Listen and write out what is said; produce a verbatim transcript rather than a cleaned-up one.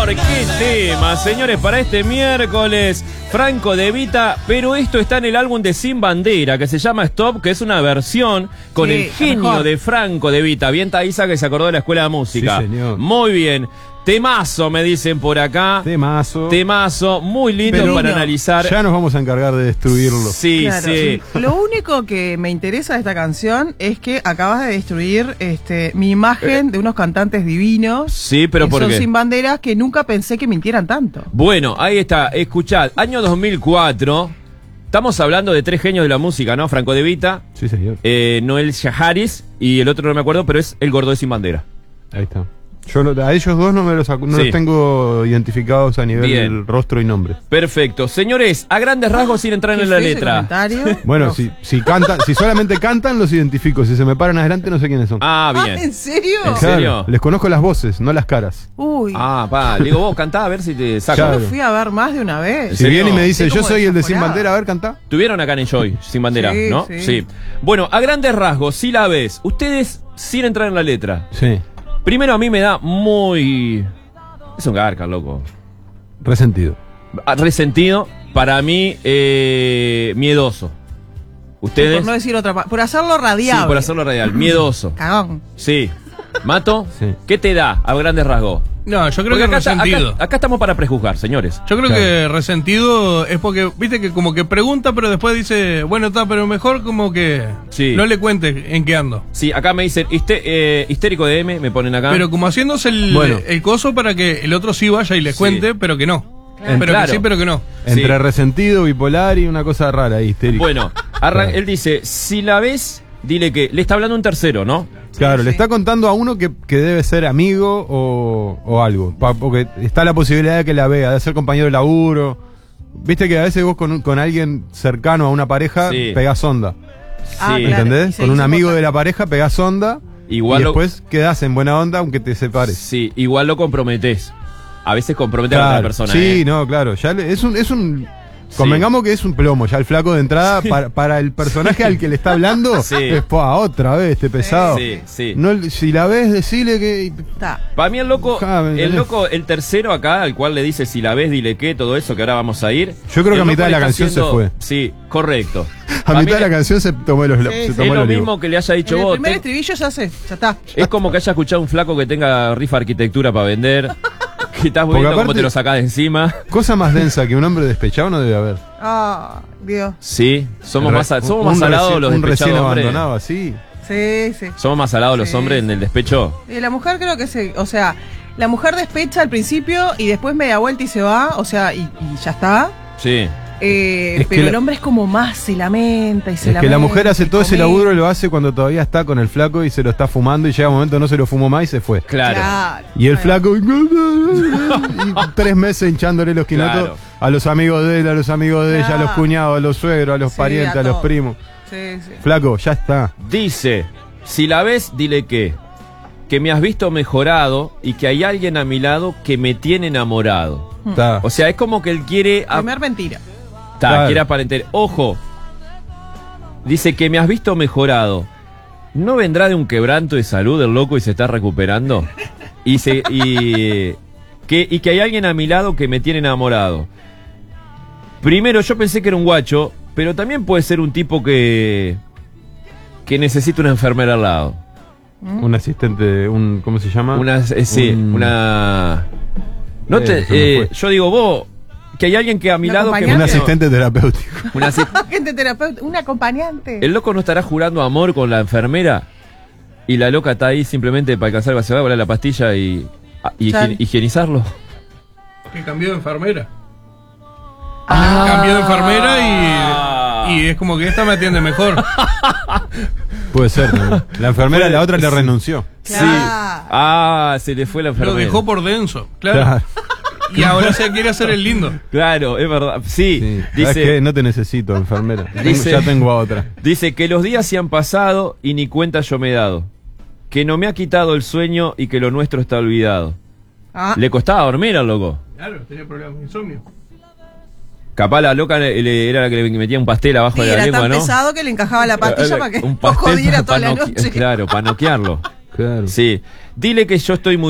señor, qué tema, señores, para este miércoles. Franco De Vita, pero esto está en el álbum de Sin Bandera, que se llama Stop, que es una versión con Sí, el genio mejor. de Franco De Vita. Bien Thaisa, que se acordó de la escuela de música. Sí, señor. Muy bien. Temazo, me dicen por acá. Temazo. Temazo, muy lindo Pero para no. analizar. Ya nos vamos a encargar de destruirlo. Sí, Claro. sí. Lo único que me interesa de esta canción es que acabas de destruir este, mi imagen de unos cantantes divinos. Sí, pero que ¿por son qué? sin banderas que nunca pensé que mintieran tanto. Bueno, ahí está, escuchad, año dos mil cuatro, estamos hablando de tres genios de la música, ¿no? Franco De Vita, Sí, señor. eh, Noel Shaharis y el otro no me acuerdo, pero es el gordo de Sin Bandera. Ahí está. Yo no- a ellos dos no me los, acu- no Sí. los tengo identificados a nivel Bien. del rostro y nombre. Perfecto. Señores, a grandes rasgos sin entrar ¿Qué en la fue ese letra. comentario? Bueno, No. si, si cantan, si solamente cantan, los identifico. Si se me paran adelante, no sé quiénes son. Ah, Ah, bien. ¿en serio? ¿En Claro, serio? les conozco las voces, no las caras. Uy, Ah, pa, le digo vos, cantá a ver si te saco. Claro. lo fui a ver más de una vez. Si serio? viene y me dice, Sí, yo como soy el de Sin desaforada. Bandera, a ver, cantá. Tuvieron acá en Enjoy, Sin Bandera, Sí, ¿no? sí. Bueno, a grandes rasgos, si la ves, ustedes sin entrar en la letra. Sí, Primero a mí me da muy... Es un garca, loco. resentido. Ah, Resentido, para mí, eh, miedoso. ¿Ustedes? Por no decir otra pa- por hacerlo Sí, radiable. por hacerlo radial. Miedoso. Cagón. Sí. ¿Mato? Sí. ¿Qué te da a grandes rasgos? No, yo creo Porque que acá, está- resentido. acá- acá estamos para prejuzgar, señores. Yo creo Claro. que resentido es porque, viste que como que pregunta, pero después dice, bueno, está, pero mejor como que Sí. no le cuente en qué ando. Sí, acá me dicen histe- eh, histérico de M, me ponen acá. Pero como haciéndose el, Bueno. el coso para que el otro sí vaya y le Sí. cuente, pero que no. Claro. Pero Claro. que sí, pero que no. Entre Sí. resentido, bipolar y una cosa rara ahí, histérica. Bueno, arran- Claro. él dice, si la ves, dile que... Le está hablando un tercero, ¿no? Claro, le sí. está contando a uno que, que debe ser amigo o, o algo. Pa- porque está la posibilidad de que la vea, de ser compañero de laburo. Viste que a veces vos con, un- con alguien cercano a una pareja Sí. pegás onda. Ah, Sí. claro. ¿Entendés? Y se Con un hizo amigo cortar. de la pareja pegás onda. Igual y lo- después quedás en buena onda aunque te separes. Sí, igual lo comprometés. A veces compromete a la otra persona. sí, ¿eh? no, claro. Ya le- es un, es un. Convengamos que es un plomo, ya el flaco de entrada, para, para el personaje al que le está hablando, Sí. es pa, otra vez este pesado. Sí, sí. No, si la ves, decile que. Está. Para mí el loco, Ja, me el entendés. loco, el tercero acá, al cual le dice si la ves, dile qué, todo eso que ahora vamos a ir. Yo creo que el a mitad loco de le la está canción se haciendo- fue. Sí, correcto. A Pa' mitad mí de la canción se tomó los, Sí, se sí, tomó es el lo olivo. mismo que le haya dicho En el vos. primer te- estribillo ya sé, ya está. Es como que haya escuchado un flaco que tenga rifa arquitectura para vender. Que estás Porque viendo cómo aparte- te lo sacás de encima. Cosa más densa que un hombre despechado no debe haber. Ah, Dios. Sí, somos Re- más, a- somos un más salados recién- los Un recién despechados hombres. abandonado así. Sí, sí. Somos más salados los Sí, hombres en sí. el despecho. Y la mujer creo que se, o sea, la mujer despecha al principio y después media vuelta y se va, o sea, y, y ya está. Sí. Eh, Es que pero la- el hombre es como más, se lamenta y se Es lamenta. que la mujer hace todo ese comenta. laburo y lo hace cuando todavía está con el flaco y se lo está fumando y llega un momento no se lo fumó más y se fue. Claro. Claro. Y el Bueno. flaco y tres meses hinchándole los quinotos Claro. a los amigos de él, a los amigos de ella, a los Claro. cuñados, a los suegros, a los Sí, parientes, a a los todos. primos. Sí, sí. Flaco, ya está. Dice, si la ves, dile que. Que me has visto mejorado y que hay alguien a mi lado que me tiene enamorado. Está. O sea, es como que él quiere... ap- Primer mentira. Ta, Claro. quiere aparentar. Ojo. Dice que me has visto mejorado. ¿No vendrá de un quebranto de salud el loco y se está recuperando? Y, se, y, que, y que hay alguien a mi lado que me tiene enamorado. Primero, yo pensé que era un guacho, pero también puede ser un tipo que, que necesita una enfermera al lado. Un asistente, un ¿cómo se llama? Una, eh, sí, Un- una... No Eh, te, se me eh, fue. yo digo, vos, que hay alguien que a mi ¿Un lado que... un acompañante? asistente terapéutico. un asi- Gente terapeuta, un acompañante. ¿El loco no estará jurando amor con la enfermera? Y la loca está ahí simplemente para alcanzar el vaciado, volar la pastilla y, y Chan. higie- higienizarlo. Que cambió de enfermera. Ah. Cambió de enfermera y, y es como que esta me atiende mejor. Puede ser. ¿no? La enfermera, la otra le renunció. Claro. Sí. Ah, se le fue la Lo enfermera. dejó por denso, claro. Claro. Y ahora se quiere hacer el lindo. Claro, es verdad. Sí, Sí. ¿Sabes qué? dice, No te necesito, enfermera. Tengo- Dice- ya tengo a otra. dice que los días se han pasado y ni cuenta yo me he dado. Que no me ha quitado el sueño y que lo nuestro está olvidado. Ah, Le costaba dormir al loco. Claro, tenía problemas con insomnio. Capaz la loca le- le- era la que le metía un pastel abajo sí, de la era lengua, tan ¿no? pesado que le encajaba la pastilla Eh, para que un no pastel jodiera pa- toda pa la noque- noche. Claro, para noquearlo. Claro. Sí. Dile que yo estoy muy